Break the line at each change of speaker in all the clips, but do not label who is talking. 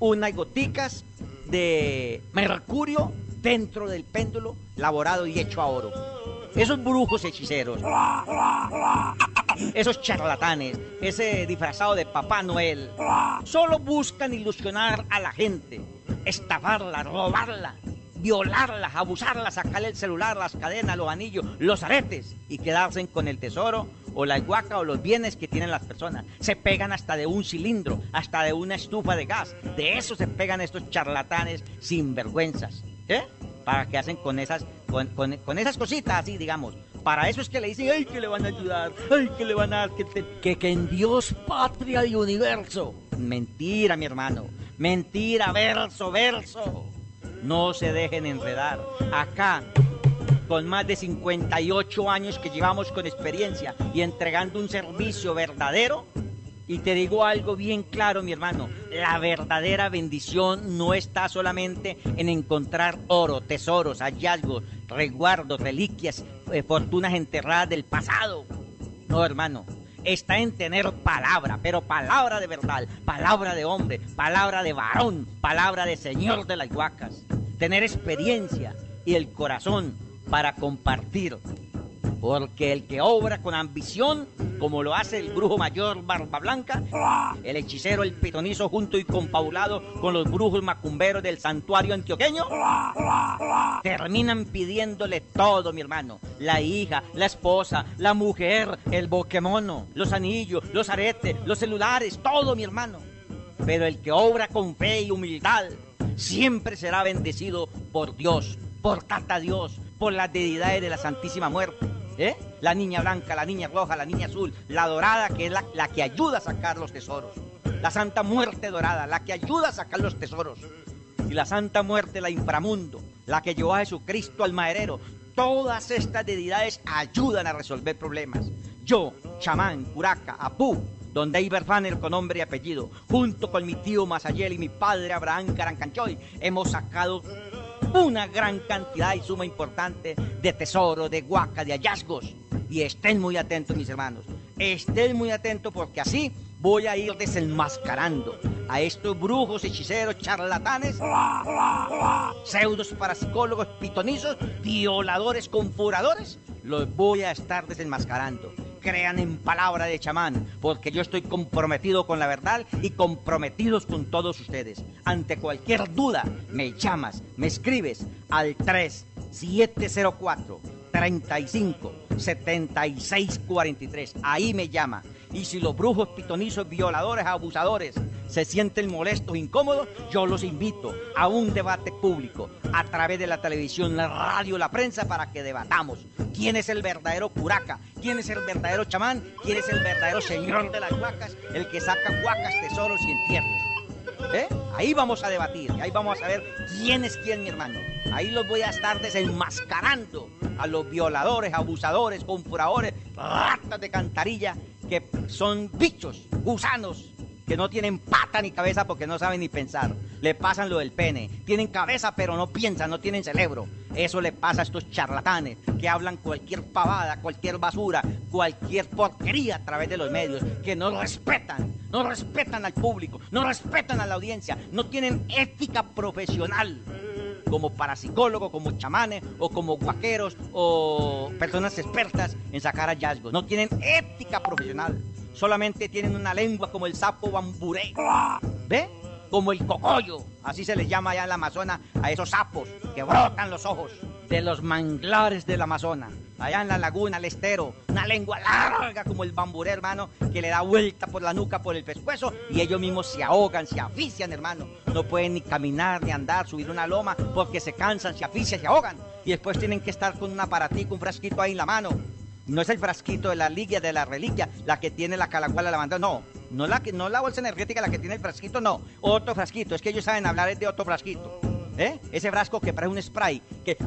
unas goticas de mercurio dentro del péndulo laborado y hecho a oro. Esos brujos hechiceros, esos charlatanes, ese disfrazado de Papá Noel, solo buscan ilusionar a la gente, estafarla, robarla, violarla, abusarla, sacarle el celular, las cadenas, los anillos, los aretes y quedarse con el tesoro o la guaca o los bienes que tienen las personas. Se pegan hasta de un cilindro, hasta de una estufa de gas. De eso se pegan estos charlatanes sinvergüenzas. ¿Para qué hacen con esas cositas así, digamos? Para eso es que le dicen, ¡ay, que le van a ayudar! ¡Ay, que le van a dar! Que en Dios, patria y universo. Mentira, mi hermano. Mentira, verso. No se dejen enredar. Acá, con más de 58 años que llevamos con experiencia y entregando un servicio verdadero, y te digo algo bien claro, mi hermano, la verdadera bendición no está solamente en encontrar oro, tesoros, hallazgos, resguardos, reliquias, fortunas enterradas del pasado. No, hermano, está en tener palabra, pero palabra de verdad, palabra de hombre, palabra de varón, palabra de señor de las huacas. Tener experiencia y el corazón para compartir. Porque el que obra con ambición, como lo hace el brujo mayor Barba Blanca, el hechicero, el pitonizo, junto y confabulado con los brujos macumberos del santuario antioqueño, terminan pidiéndole todo, mi hermano. La hija, la esposa, la mujer, el boquemono, los anillos, los aretes, los celulares, todo, mi hermano. Pero el que obra con fe y humildad siempre será bendecido por Dios, por Tata Dios, por las deidades de la Santísima Muerte. La niña blanca, la niña roja, la niña azul, la dorada, que es la que ayuda a sacar los tesoros. La Santa Muerte dorada, la que ayuda a sacar los tesoros. Y la Santa Muerte, la inframundo, la que llevó a Jesucristo al maderero. Todas estas deidades ayudan a resolver problemas. Yo, chamán, curaca, apú, don David Fanner con nombre y apellido, junto con mi tío Masayel y mi padre Abraham Carancanchoy, hemos sacado una gran cantidad y suma importante de tesoro, de huaca, de hallazgos. Y estén muy atentos, mis hermanos. Estén muy atentos porque así voy a ir desenmascarando a estos brujos, hechiceros, charlatanes, pseudos parapsicólogos, pitonizos, violadores, conjuradores. Los voy a estar desenmascarando. Crean en palabra de chamán, porque yo estoy comprometido con la verdad y comprometidos con todos ustedes. Ante cualquier duda, me llamas, me escribes al 3704-35-7643. Ahí me llama. Y si los brujos, pitonizos, violadores, abusadores se sienten molestos, incómodos, yo los invito a un debate público a través de la televisión, la radio, la prensa, para que debatamos quién es el verdadero curaca, quién es el verdadero chamán, quién es el verdadero señor de las huacas, el que saca huacas, tesoros y entierros. Ahí vamos a debatir, ahí vamos a saber quién es quién, mi hermano. Ahí los voy a estar desenmascarando a los violadores, abusadores, conjuradores, ratas de cantarilla, que son bichos, gusanos, que no tienen pata ni cabeza porque no saben ni pensar. Le pasan lo del pene. Tienen cabeza pero no piensan, no tienen cerebro. Eso le pasa a estos charlatanes que hablan cualquier pavada, cualquier basura, cualquier porquería a través de los medios, que no respetan al público, no respetan a la audiencia, no tienen ética profesional como parapsicólogos, como chamanes o como guaqueros o personas expertas en sacar hallazgos. No tienen ética profesional. Solamente tienen una lengua como el sapo bamburé, ¿ve? Como el cocollo, así se les llama allá en la Amazonas a esos sapos que brotan los ojos de los manglares del Amazonas. Allá en la laguna, el estero, una lengua larga como el bamburé, hermano, que le da vuelta por la nuca, por el pescuezo, y ellos mismos se ahogan, se asfixian, hermano. No pueden ni caminar, ni andar, subir una loma, porque se cansan, se asfixian, se ahogan. Y después tienen que estar con un aparatico, un frasquito ahí en la mano. No es el frasquito de la ligia, de la reliquia, la que tiene la calacuala lavanda, no la bolsa energética, la que tiene el frasquito, no, otro frasquito. Es que ellos saben hablar de otro frasquito, ese frasco que parece un spray, que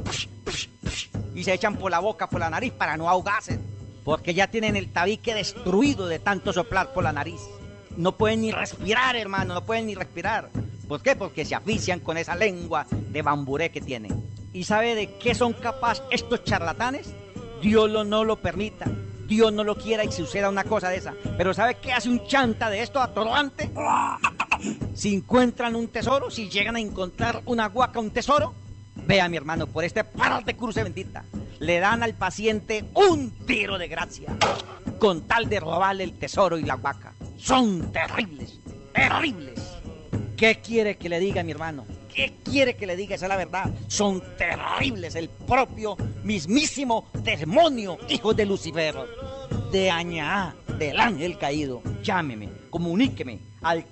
y se echan por la boca, por la nariz para no ahogarse, porque ya tienen el tabique destruido de tanto soplar por la nariz. No pueden ni respirar, hermano, no pueden ni respirar. ¿Por qué? Porque se asfixian con esa lengua de bamburé que tienen. ¿Y sabe de qué son capaces estos charlatanes? Dios no lo permita, Dios no lo quiera y suceda una cosa de esa. Pero ¿sabe qué hace un chanta de esto atorrante? Si encuentran un tesoro, si llegan a encontrar una huaca, un tesoro, vea mi hermano, por este par de cruce bendita, le dan al paciente un tiro de gracia, con tal de robarle el tesoro y la huaca. Son terribles, terribles. ¿Qué quiere que le diga mi hermano? ¿Qué quiere que le diga? Esa es la verdad. Son terribles, el propio, mismísimo demonio, hijo de Lucifer, de Añá, del ángel caído. Llámeme, comuníqueme al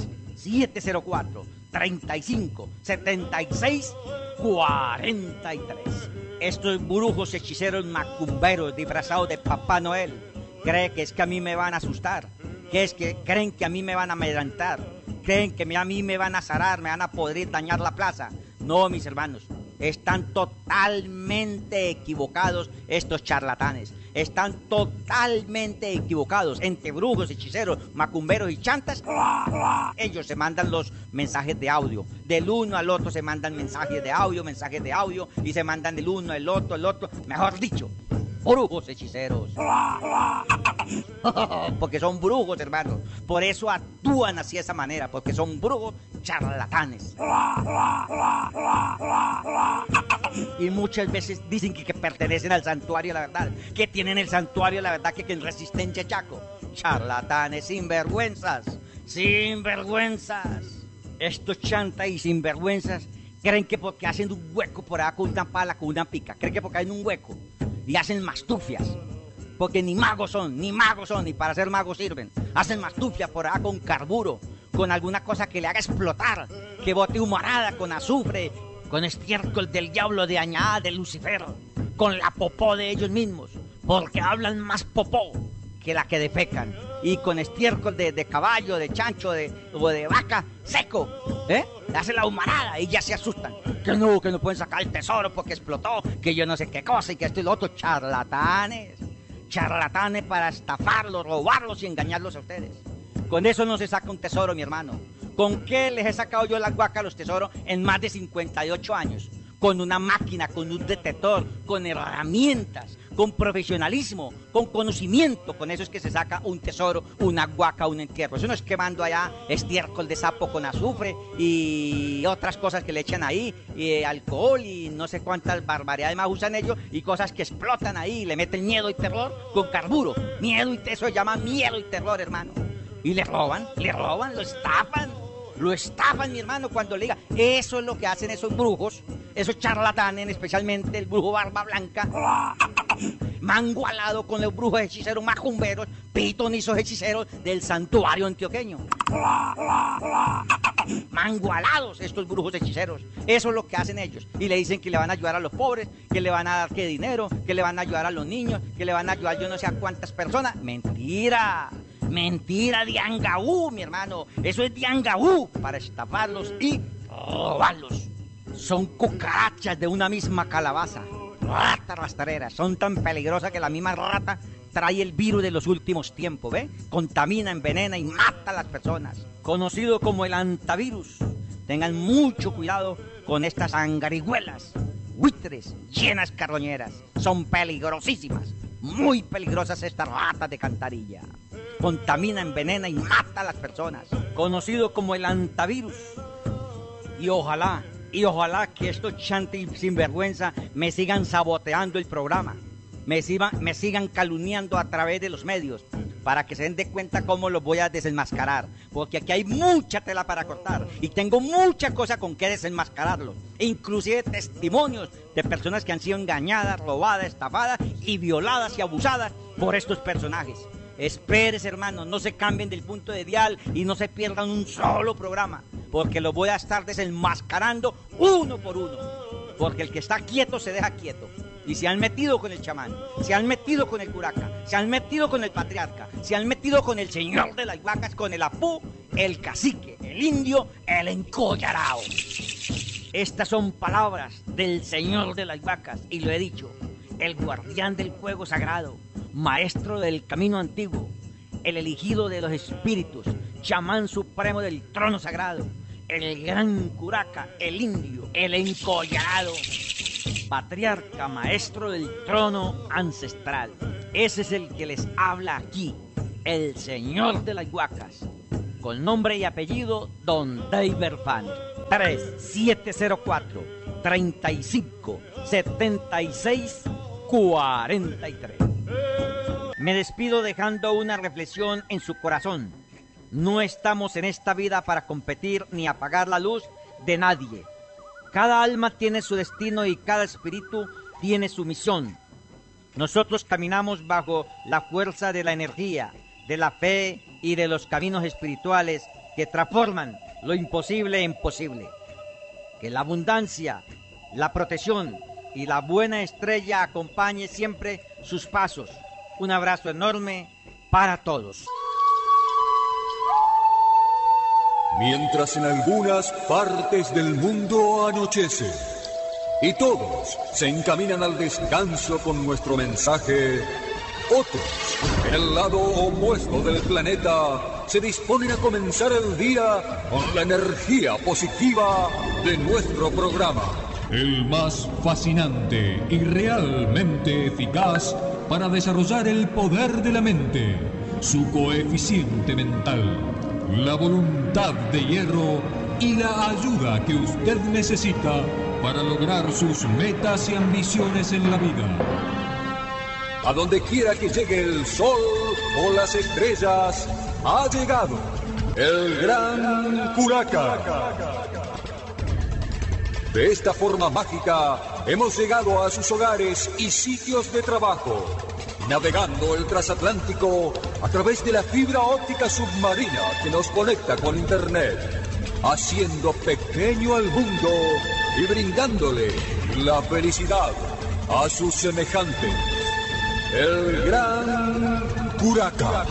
3704-35-76-43. Estos brujos, hechiceros, macumberos, disfrazados de Papá Noel, creen que es que a mí me van a asustar, creen que a mí me van a amedrentar, creen que a mí me van a zarar, me van a poder dañar la plaza. No, mis hermanos, están totalmente equivocados estos charlatanes. Están totalmente equivocados. Entre brujos, hechiceros, macumberos y chantas, ellos se mandan los mensajes de audio. Del uno al otro se mandan mensajes de audio, y se mandan del uno al otro, mejor dicho, brujos, hechiceros. Porque son brujos, hermanos. Por eso actúan así de esa manera, porque son brujos charlatanes. Y muchas veces dicen que pertenecen al santuario de la verdad, que tienen el santuario de la verdad, que en Resistencia Chaco. Charlatanes, sinvergüenzas. Estos chantas y sinvergüenzas creen que porque hacen un hueco por allá con una pala, con una pica, creen que porque hacen un hueco y hacen mastufias, porque ni magos son, ni para ser magos sirven. Hacen mastufias por allá con carburo, con alguna cosa que le haga explotar, que bote humarada con azufre, con estiércol del diablo de Añá, de Lucifer, con la popó de ellos mismos, porque hablan más popó que la que defecan, y con estiércol de caballo, de chancho, o de vaca seco, le hacen la humarada y ya se asustan, que no pueden sacar el tesoro porque explotó, que yo no sé qué cosa y que esto y lo otro. Charlatanes para estafarlos, robarlos y engañarlos a ustedes. Con eso no se saca un tesoro, mi hermano. ¿Con qué les he sacado yo la huaca a los tesoros en más de 58 años? Con una máquina, con un detector, con herramientas, con profesionalismo, con conocimiento. Con eso es que se saca un tesoro, una huaca, un entierro. Eso no es quemando allá estiércol de sapo con azufre y otras cosas que le echan ahí, y alcohol y no sé cuántas barbaridades más usan ellos, y cosas que explotan ahí y le meten miedo y terror con carburo. Eso se llama miedo y terror, hermano. Y le roban, lo estafan, mi hermano, cuando le diga. Eso es lo que hacen esos brujos, esos charlatanes, especialmente el brujo Barba Blanca, mangualado con los brujos hechiceros macumberos, pitonizos hechiceros del santuario antioqueño. Mangualados estos brujos hechiceros. Eso es lo que hacen ellos. Y le dicen que le van a ayudar a los pobres, que le van a dar que dinero, que le van a ayudar a los niños, que le van a ayudar yo no sé a cuántas personas. Mentira, diangaú, mi hermano. Eso es diangaú, para estafarlos y robarlos. Son cucarachas de una misma calabaza, ratas rastreras. Son tan peligrosas que la misma rata trae el virus de los últimos tiempos, ¿ve? Contamina, envenena y mata a las personas. Conocido como el antivirus. Tengan mucho cuidado con estas angarihuelas, buitres, llenas carroñeras. Son peligrosísimas, muy peligrosas estas ratas de cantarilla. Contamina, envenena y mata a las personas. Conocido como el antivirus. Y ojalá que estos chantes sinvergüenza me sigan saboteando el programa, me sigan calumniando a través de los medios, para que se den de cuenta cómo los voy a desenmascarar, porque aquí hay mucha tela para cortar y tengo mucha cosa con que desenmascararlos, inclusive testimonios de personas que han sido engañadas, robadas, estafadas y violadas y abusadas por estos personajes. Espérese, hermano, no se cambien del punto de dial y no se pierdan un solo programa, porque lo voy a estar desenmascarando uno por uno, porque el que está quieto se deja quieto. Y se han metido con el chamán, se han metido con el curaca, se han metido con el patriarca, se han metido con el señor de las huacas, con el apú, el cacique, el indio, el encollarao. Estas son palabras del señor de las huacas, y lo he dicho: el guardián del fuego sagrado, maestro del camino antiguo, el elegido de los espíritus, chamán supremo del trono sagrado, el gran curaca, el indio, el encollarado, patriarca, maestro del trono ancestral. Ese es el que les habla aquí, el señor de las huacas, con nombre y apellido Don David Fanner. 3704-3576-43. Me despido dejando una reflexión en su corazón. No estamos en esta vida para competir ni apagar la luz de nadie. Cada alma tiene su destino y cada espíritu tiene su misión. Nosotros caminamos bajo la fuerza de la energía, de la fe y de los caminos espirituales que transforman lo imposible en posible. Que la abundancia, la protección y la buena estrella acompañe siempre sus pasos. Un abrazo enorme para todos.
Mientras en algunas partes del mundo anochece y todos se encaminan al descanso con nuestro mensaje, otros, en el lado opuesto del planeta, se disponen a comenzar el día con la energía positiva de nuestro programa.
El más fascinante y realmente eficaz para desarrollar el poder de la mente, su coeficiente mental, la voluntad de hierro y la ayuda que usted necesita para lograr sus metas y ambiciones en la vida.
A donde quiera que llegue el sol o las estrellas, ha llegado el Gran Curaca. De esta forma mágica, hemos llegado a sus hogares y sitios de trabajo, navegando el transatlántico a través de la fibra óptica submarina que nos conecta con Internet, haciendo pequeño al mundo y brindándole la felicidad a sus semejantes. El Gran Curaca.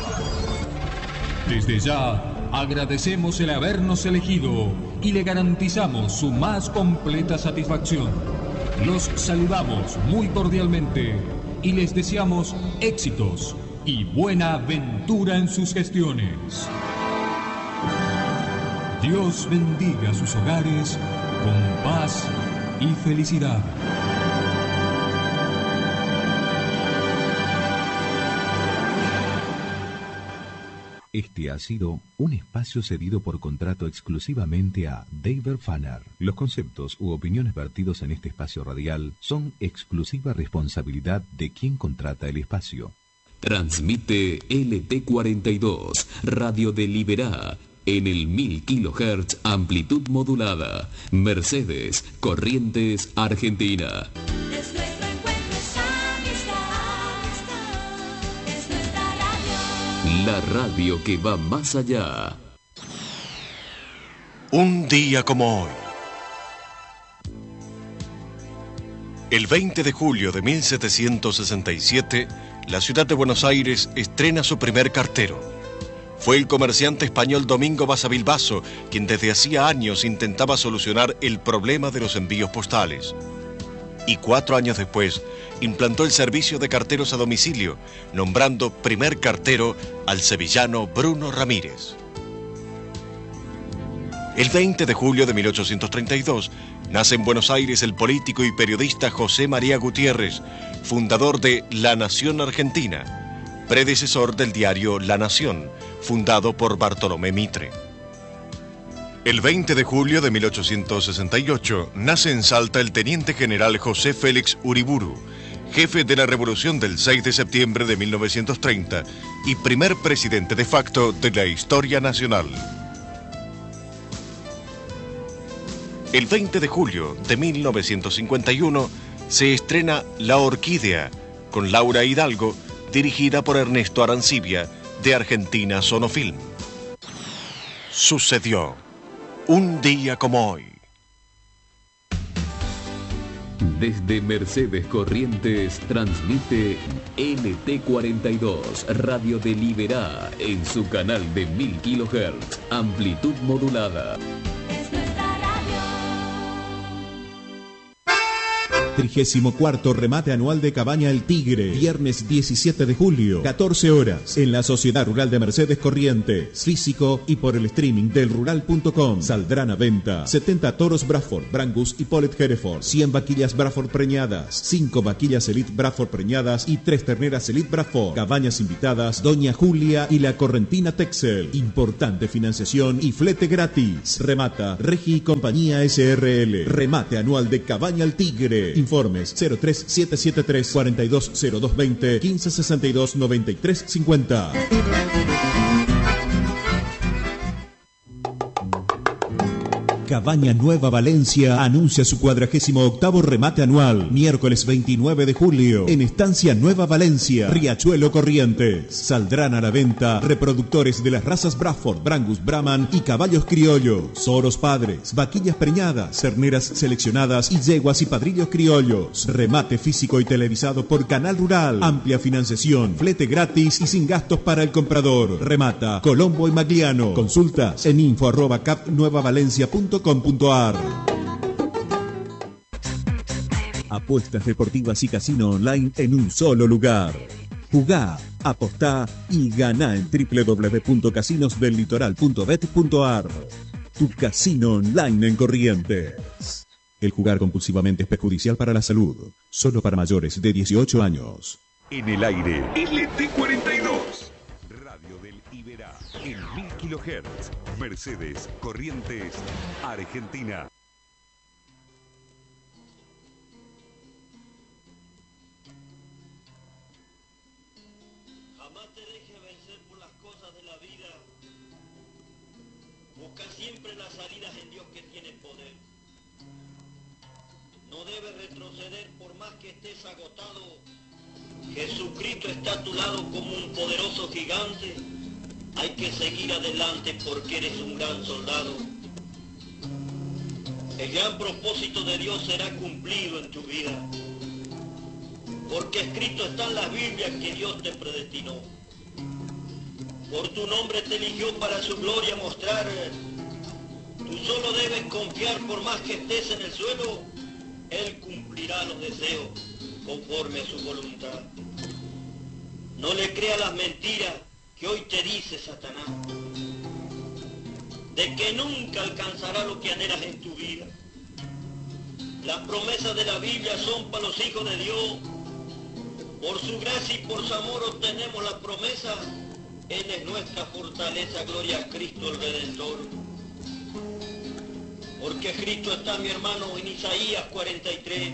Desde ya agradecemos el habernos elegido y le garantizamos su más completa satisfacción. Los saludamos muy cordialmente y les deseamos éxitos y buena aventura en sus gestiones. Dios bendiga sus hogares con paz y felicidad.
Este ha sido un espacio cedido por contrato exclusivamente a David Fanner. Los conceptos u opiniones vertidos en este espacio radial son exclusiva responsabilidad de quien contrata el espacio.
Transmite LT42, Radio de Liberá, en el 1000 kHz, amplitud modulada, Mercedes, Corrientes, Argentina. La radio que va más allá.
Un día como hoy. El 20 de julio de 1767, la ciudad de Buenos Aires estrena su primer cartero. Fue el comerciante español Domingo Basavilbaso quien desde hacía años intentaba solucionar el problema de los envíos postales. Y 4 años después, implantó el servicio de carteros a domicilio, nombrando primer cartero al sevillano Bruno Ramírez. El 20 de julio de 1832, nace en Buenos Aires el político y periodista José María Gutiérrez, fundador de La Nación Argentina, predecesor del diario La Nación, fundado por Bartolomé Mitre. El 20 de julio de 1868, nace en Salta el teniente general José Félix Uriburu, jefe de la Revolución del 6 de septiembre de 1930 y primer presidente de facto de la historia nacional. El 20 de julio de 1951 se estrena La Orquídea, con Laura Hidalgo, dirigida por Ernesto Arancibia, de Argentina Sonofilm. Sucedió un día como hoy.
Desde Mercedes Corrientes transmite LT42, Radio de Liberá, en su canal de 1000 kHz, amplitud modulada.
Es nuestra radio. 34º remate anual de Cabaña El Tigre, viernes 17 de julio, 14 horas, en la Sociedad Rural de Mercedes Corrientes, físico y por el streaming del rural.com. Saldrán a venta 70 toros Bradford, Brangus y Polet Hereford, 100 vaquillas Bradford preñadas, 5 vaquillas Elite Bradford preñadas y 3 terneras Elite Bradford. Cabañas invitadas, Doña Julia y la Correntina Texel. Importante financiación y flete gratis. Remata Regi y Compañía SRL. Remate anual de Cabaña El Tigre. Informes 03773 420220 1562 9350. Cabaña Nueva Valencia anuncia su 48º remate anual, miércoles 29 de julio, en Estancia Nueva Valencia, Riachuelo Corrientes. Saldrán a la venta reproductores de las razas Bradford, Brangus, Brahman y caballos criollos, oros padres, vaquillas preñadas, terneras seleccionadas y yeguas y padrillos criollos. Remate físico y televisado por Canal Rural. Amplia financiación, flete gratis y sin gastos para el comprador. Remata Colombo y Magliano. Consultas en info@capnuevavalencia.com.ar. Apuestas deportivas y casino online en un solo lugar. Jugá, apostá y ganá en www.casinosdellitoral.bet.ar. Tu casino online en Corrientes. El jugar compulsivamente es perjudicial para la salud. Solo para mayores de 18 años.
En el aire, LT42. Radio del Iberá, en 1000 kHz. Mercedes, Corrientes, Argentina.
Jamás te dejes vencer por las cosas de la vida. Busca siempre las salidas en Dios que tiene poder. No debes retroceder por más que estés agotado. Jesucristo está a tu lado como un poderoso gigante. Hay que seguir adelante porque eres un gran soldado. El gran propósito de Dios será cumplido en tu vida. Porque escrito está en las Biblias que Dios te predestinó. Por tu nombre te eligió para su gloria mostrar. Tú solo debes confiar por más que estés en el suelo. Él cumplirá los deseos conforme a su voluntad. No le creas las mentiras que hoy te dice Satanás, de que nunca alcanzará lo que anhelas en tu vida. Las promesas de la Biblia son para los hijos de Dios. Por su gracia y por su amor obtenemos la promesa. Él es nuestra fortaleza, gloria a Cristo el Redentor. Porque escrito está, mi hermano, en Isaías 43.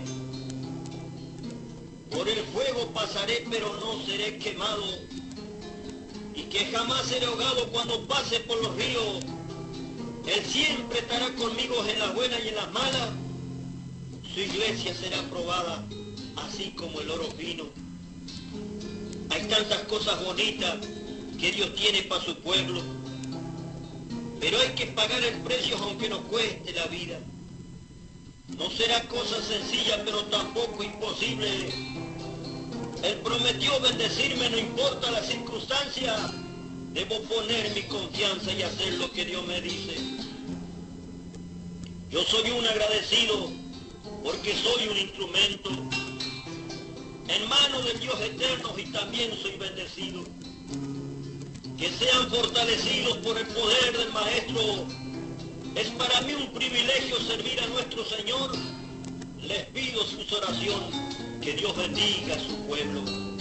Por el fuego pasaré, pero no seré quemado. Y que jamás seré ahogado cuando pase por los ríos. Él siempre estará conmigo en las buenas y en las malas. Su iglesia será probada, así como el oro fino. Hay tantas cosas bonitas que Dios tiene para su pueblo. Pero hay que pagar el precio aunque nos cueste la vida. No será cosa sencilla, pero tampoco imposible. Él prometió bendecirme, no importa la circunstancia. Debo poner mi confianza y hacer lo que Dios me dice. Yo soy un agradecido porque soy un instrumento en manos del Dios eterno y también soy bendecido. Que sean fortalecidos por el poder del Maestro. Es para mí un privilegio servir a nuestro Señor. Les pido su oración. Que Dios bendiga a su pueblo.